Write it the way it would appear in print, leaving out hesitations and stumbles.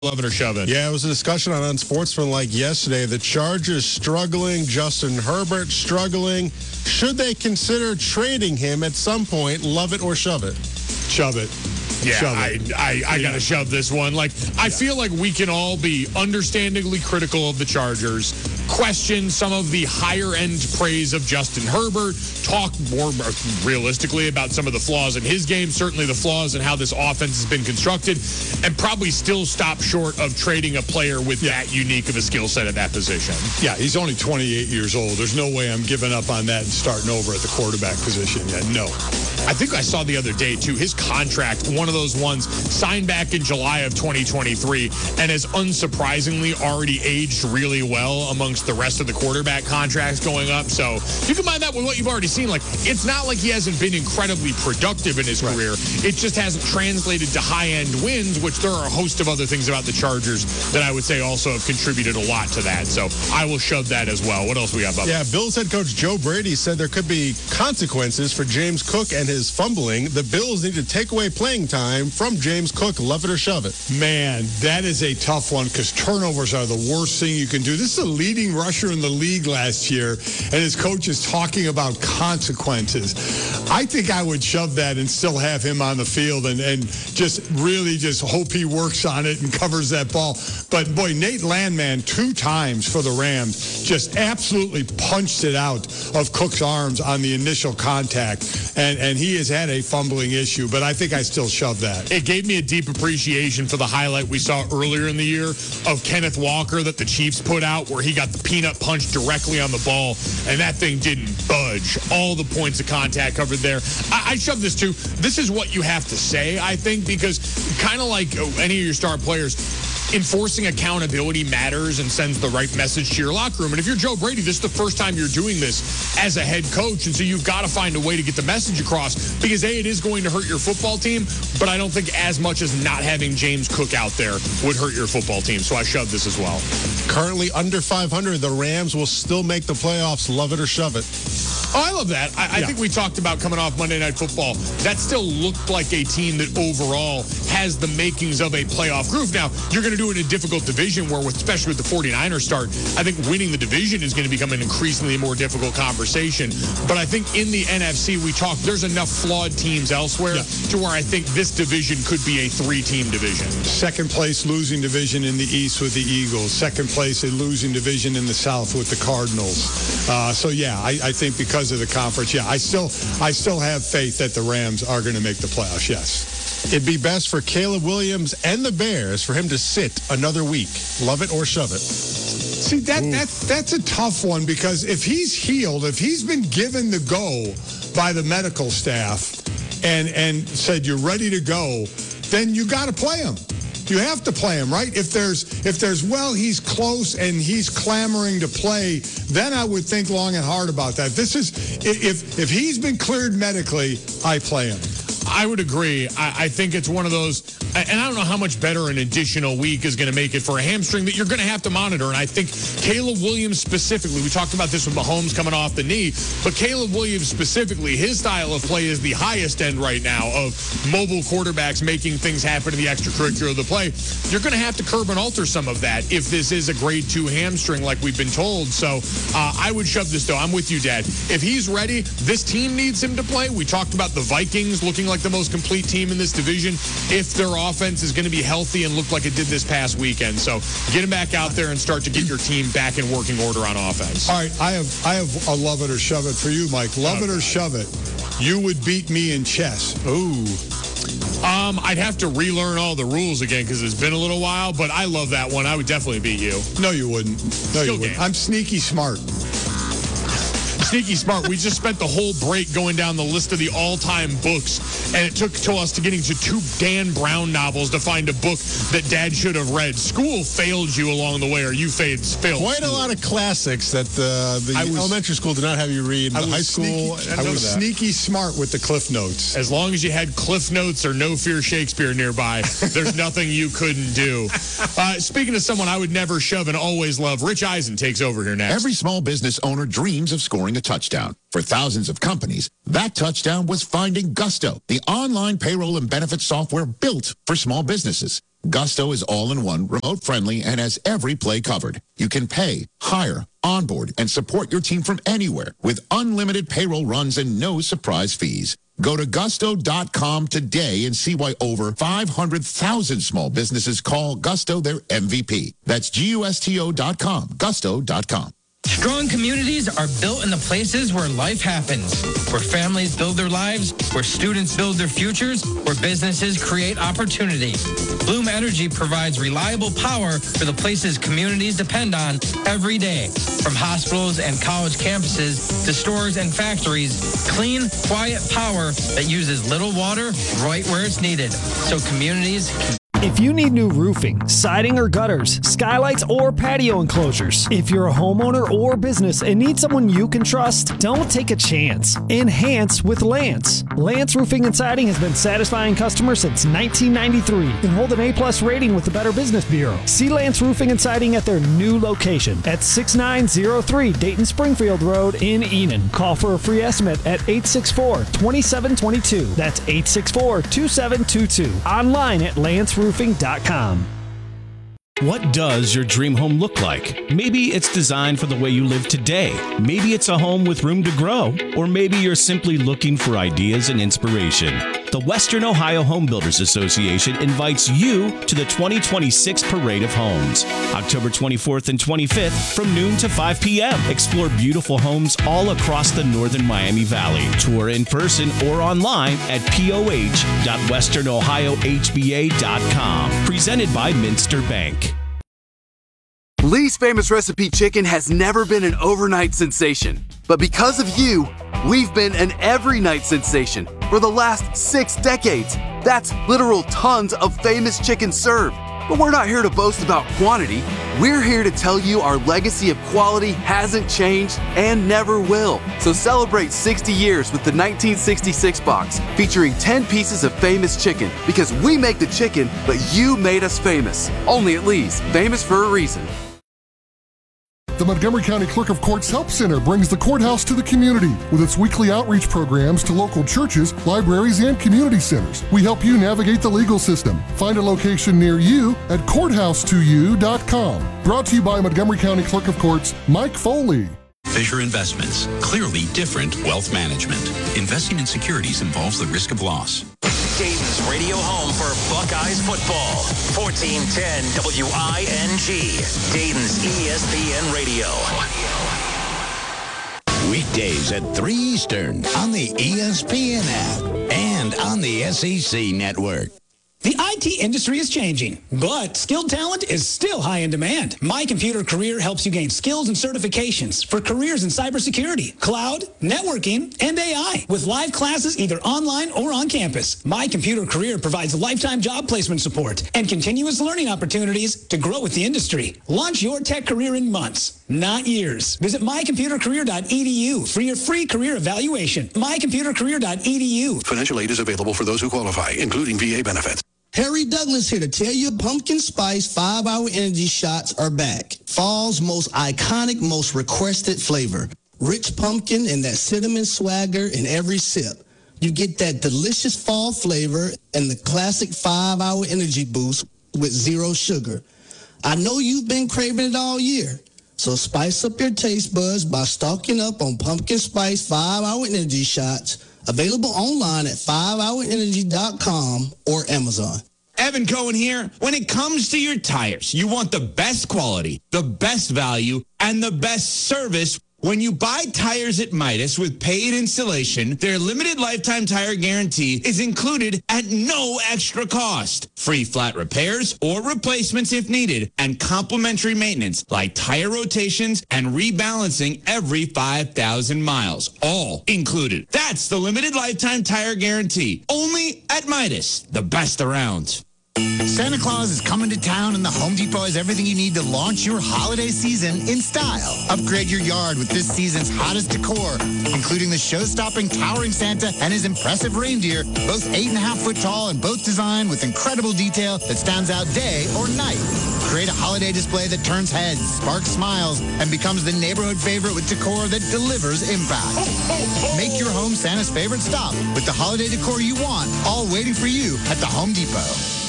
Love it or shove it. Yeah, it was a discussion on Unsportsmanlike yesterday. The Chargers struggling, Justin Herbert struggling. Should they consider trading him at some point? Love it or shove it? Shove it. Yeah, shove it. I got to shove this one. I feel like we can all be understandably critical of the Chargers, question some of the higher-end praise of Justin Herbert, talk more realistically about some of the flaws in his game, certainly the flaws in how this offense has been constructed, and probably still stop short of trading a player with that unique of a skill set at that position. Yeah, he's only 28 years old. There's no way I'm giving up on that and starting over at the quarterback position yet. No. I think I saw the other day, too, his contract, one of those ones, signed back in July of 2023 and has unsurprisingly already aged really well amongst the rest of the quarterback contracts going up. So you combine that with what you've already seen. It's not like he hasn't been incredibly productive in his career. It just hasn't translated to high-end wins, which there are a host of other things about the Chargers that I would say also have contributed a lot to that. So I will shove that as well. What else we got, Bubba? Yeah, Bills head coach Joe Brady said there could be consequences for James Cook and his fumbling. The Bills need to take away playing time from James Cook. Love it or shove it? Man, that is a tough one because turnovers are the worst thing you can do. This is a leading rusher in the league last year, and his coach is talking about consequences. I think I would shove that and still have him on the field and just really just hope he works on it and covers that ball. But, boy, Nate Landman 2 times for the Rams just absolutely punched it out of Cook's arms on the initial contact, and he has had a fumbling issue, but I think I still shove that. It gave me a deep appreciation for the highlight we saw earlier in the year of Kenneth Walker that the Chiefs put out where he got the peanut punch directly on the ball, and that thing didn't budge. All the points of contact covered there. I shove this too. This is what you have to say, I think, because kind of like any of your star players, enforcing accountability matters and sends the right message to your locker room. And if you're Joe Brady, this is the first time you're doing this as a head coach. And so you've got to find a way to get the message across because, A, it is going to hurt your football team, but I don't think as much as not having James Cook out there would hurt your football team. So I shove this as well. Currently under 500, the Rams will still make the playoffs. Love it or shove it? Oh, I love that. I think we talked about coming off Monday Night Football. That still looked like a team that overall has the makings of a playoff groove. Now, you're going to do it in a difficult division where, especially with the 49ers start, I think winning the division is going to become an increasingly more difficult conversation. But I think in the NFC, we talked, there's enough flawed teams elsewhere to where I think this division could be a 3-team division. Second place losing division in the East with the Eagles. Second place a losing division in the South with the Cardinals. So, yeah, I think because of the conference, I still have faith that the Rams are going to make the playoffs, yes. It'd be best for Caleb Williams and the Bears for him to sit another week. Love it or shove it? See, that's a tough one because if he's healed, if he's been given the go by the medical staff and said you're ready to go, then you got to play him. You have to play him, right? If there's he's close and he's clamoring to play, then I would think long and hard about that. This is if he's been cleared medically, I play him. I would agree. I think it's one of those, and I don't know how much better an additional week is going to make it for a hamstring that you're going to have to monitor. And I think Caleb Williams specifically, we talked about this with Mahomes coming off the knee, but Caleb Williams specifically, his style of play is the highest end right now of mobile quarterbacks making things happen in the extracurricular of the play. You're going to have to curb and alter some of that if this is a grade 2 hamstring like we've been told. So I would shove this, though. I'm with you, Dad. If he's ready, this team needs him to play. We talked about the Vikings looking like the most complete team in this division if their offense is going to be healthy and look like it did this past weekend. So get him back out there and start to get your team back in working order on offense. All right, I have a love it or shove it for you, Mike. Love it or shove it. You would beat me in chess. Ooh. I'd have to relearn all the rules again because it's been a little while, but I love that one. I would definitely beat you. No, you wouldn't. No, you wouldn't. I'm sneaky smart. Sneaky smart. We just spent the whole break going down the list of the all-time books, and it took to us to getting to 2 Dan Brown novels to find a book that Dad should have read. School failed you along the way, or you failed. Quite a lot of classics that the elementary school did not have you read. The high school, I was sneaky smart with the Cliff Notes. As long as you had Cliff Notes or No Fear Shakespeare nearby, there's nothing you couldn't do. Speaking of someone I would never shove and always love, Rich Eisen takes over here next. Every small business owner dreams of scoring a touchdown. For thousands of companies, that touchdown was finding Gusto, the online payroll and benefits software built for small businesses. Gusto is all-in-one, remote-friendly, and has every play covered. You can pay, hire, onboard, and support your team from anywhere with unlimited payroll runs and no surprise fees. Go to gusto.com today and see why over 500,000 small businesses call Gusto their MVP. That's gusto.com, gusto.com. Strong communities are built in the places where life happens, where families build their lives, where students build their futures, where businesses create opportunity. Bloom Energy provides reliable power for the places communities depend on every day. From hospitals and college campuses to stores and factories, clean, quiet power that uses little water right where it's needed, so communities can. If you need new roofing, siding or gutters, skylights or patio enclosures, if you're a homeowner or business and need someone you can trust, don't take a chance. Enhance with Lance. Lance Roofing and Siding has been satisfying customers since 1993 and hold an A+ rating with the Better Business Bureau. See Lance Roofing and Siding at their new location at 6903 Dayton Springfield Road in Enon. Call for a free estimate at 864-2722. That's 864-2722. Online at lanceroofing.com. What does your dream home look like? Maybe it's designed for the way you live today. Maybe it's a home with room to grow. Or maybe you're simply looking for ideas and inspiration. The Western Ohio Home Builders Association invites you to the 2026 Parade of Homes. October 24th and 25th from noon to 5 p.m. Explore beautiful homes all across the northern Miami Valley. Tour in person or online at poh.westernohiohba.com. Presented by Minster Bank. Lee's Famous Recipe Chicken has never been an overnight sensation. But because of you, we've been an every night sensation for the last 6 decades. That's literal tons of famous chicken served. But we're not here to boast about quantity. We're here to tell you our legacy of quality hasn't changed and never will. So celebrate 60 years with the 1966 box featuring 10 pieces of famous chicken, because we make the chicken, but you made us famous. Only at Lee's, famous for a reason. The Montgomery County Clerk of Courts Help Center brings the courthouse to the community with its weekly outreach programs to local churches, libraries, and community centers. We help you navigate the legal system. Find a location near you at courthouse2u.com. Brought to you by Montgomery County Clerk of Courts Mike Foley. Fisher Investments, clearly different wealth management. Investing in securities involves the risk of loss. Dayton's radio home for Buckeyes football. 1410 WING. Dayton's ESPN Radio. Weekdays at 3 Eastern on the ESPN app and on the SEC network. The IT industry is changing, but skilled talent is still high in demand. My Computer Career helps you gain skills and certifications for careers in cybersecurity, cloud, networking, and AI with live classes either online or on campus. My Computer Career provides lifetime job placement support and continuous learning opportunities to grow with the industry. Launch your tech career in months, not years. Visit mycomputercareer.edu for your free career evaluation. mycomputercareer.edu. Financial aid is available for those who qualify, including VA benefits. Harry Douglas here to tell you pumpkin spice 5-hour energy shots are back. Fall's most iconic, most requested flavor. Rich pumpkin and that cinnamon swagger in every sip. You get that delicious fall flavor and the classic 5-hour energy boost with zero sugar. I know you've been craving it all year. So spice up your taste buds by stocking up on pumpkin spice 5-hour energy shots. Available online at 5hourenergy.com or Amazon. Evan Cohen here. When it comes to your tires, you want the best quality, the best value, and the best service. When you buy tires at Midas with paid installation, their limited lifetime tire guarantee is included at no extra cost. Free flat repairs or replacements if needed, and complimentary maintenance like tire rotations and rebalancing every 5,000 miles. All included. That's the limited lifetime tire guarantee. Only at Midas, the best around. Santa Claus is coming to town, and the Home Depot has everything you need to launch your holiday season in style. Upgrade your yard with this season's hottest decor, including the show-stopping towering Santa and his impressive reindeer, both 8.5-foot tall and both designed with incredible detail that stands out day or night. Create a holiday display that turns heads, sparks smiles, and becomes the neighborhood favorite with decor that delivers impact. Make your home Santa's favorite stop with the holiday decor you want, all waiting for you at the Home Depot.